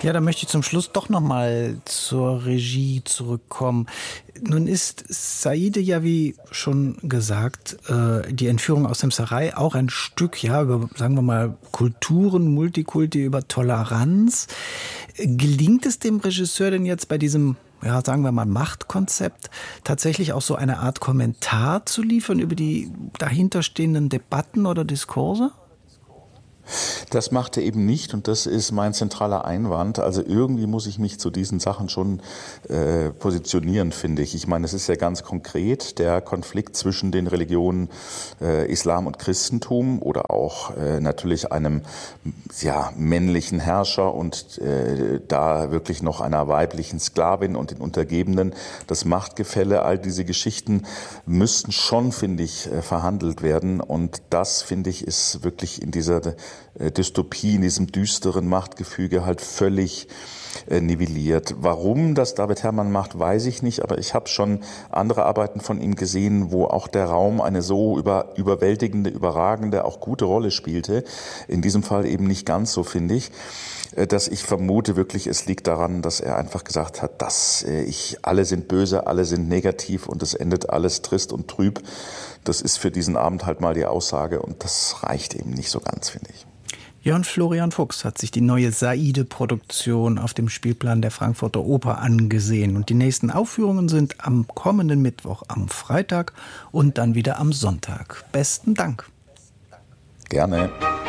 Ja, da möchte ich zum Schluss doch noch mal zur Regie zurückkommen. Nun ist Saide ja, wie schon gesagt, die Entführung aus dem Serail auch ein Stück, ja, über, sagen wir mal, Kulturen, Multikulti, über Toleranz. Gelingt es dem Regisseur denn jetzt bei diesem, ja, sagen wir mal, Machtkonzept tatsächlich auch so eine Art Kommentar zu liefern über die dahinterstehenden Debatten oder Diskurse? Das macht er eben nicht und das ist mein zentraler Einwand. Also irgendwie muss ich mich zu diesen Sachen schon positionieren, finde ich. Ich meine, es ist ja ganz konkret der Konflikt zwischen den Religionen Islam und Christentum oder auch natürlich einem männlichen Herrscher und da wirklich noch einer weiblichen Sklavin und den Untergebenen. Das Machtgefälle, all diese Geschichten müssten schon, finde ich, verhandelt werden und das, finde ich, ist wirklich in dieser Dystopie, in diesem düsteren Machtgefüge halt völlig nivelliert. Warum das David Herrmann macht, weiß ich nicht, aber ich habe schon andere Arbeiten von ihm gesehen, wo auch der Raum eine so überwältigende, überragende, auch gute Rolle spielte. In diesem Fall eben nicht ganz so, finde ich, dass ich vermute wirklich, es liegt daran, dass er einfach gesagt hat, alle sind böse, alle sind negativ und es endet alles trist und trüb. Das ist für diesen Abend halt mal die Aussage und das reicht eben nicht so ganz, finde ich. Jörn Florian Fuchs hat sich die neue Saide-Produktion auf dem Spielplan der Frankfurter Oper angesehen. Und die nächsten Aufführungen sind am kommenden Mittwoch, am Freitag und dann wieder am Sonntag. Besten Dank. Gerne.